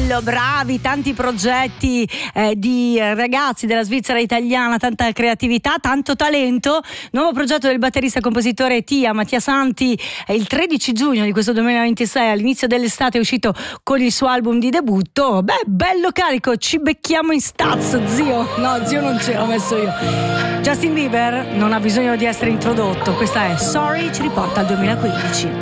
bello, bravi, tanti progetti di ragazzi della Svizzera italiana, tanta creatività, tanto talento. Nuovo progetto del batterista compositore Tia Mattia Santi, il 13 giugno di questo 2026, all'inizio dell'estate, è uscito con il suo album di debutto. Beh, bello carico, ci becchiamo in Staz, zio. No, zio non ce l'ho messo io. Justin Bieber non ha bisogno di essere introdotto, questa è Sorry, ci riporta al 2015.